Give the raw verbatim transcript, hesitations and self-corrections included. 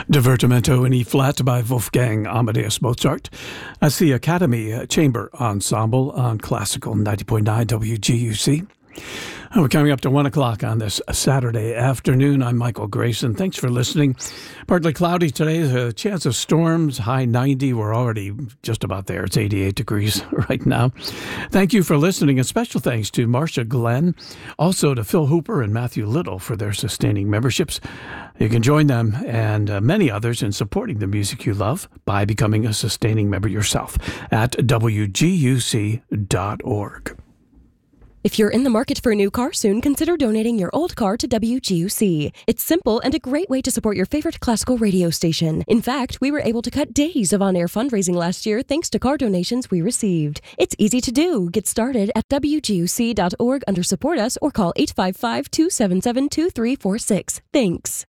Divertimento in E-flat by Wolfgang Amadeus Mozart. That's the Academy Chamber Ensemble on Classical ninety point nine W G U C. We're coming up to one o'clock on this Saturday afternoon. I'm Michael Grayson. Thanks for listening. Partly cloudy today. A chance of storms, high ninety. We're already just about there. It's eighty-eight degrees right now. Thank you for listening. And special thanks to Marcia Glenn, also to Phil Hooper and Matthew Little for their sustaining memberships. You can join them and uh, many others in supporting the music you love by becoming a sustaining member yourself at W G U C dot org. If you're in the market for a new car soon, consider donating your old car to W G U C. It's simple and a great way to support your favorite classical radio station. In fact, we were able to cut days of on-air fundraising last year thanks to car donations we received. It's easy to do. Get started at W G U C dot org under Support Us or call eight five five, two seven seven, two three four six. Thanks.